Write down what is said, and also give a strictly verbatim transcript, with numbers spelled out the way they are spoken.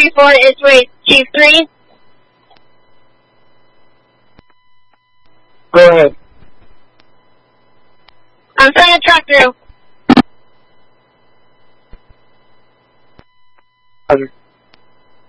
three four is with Chief three. Go ahead.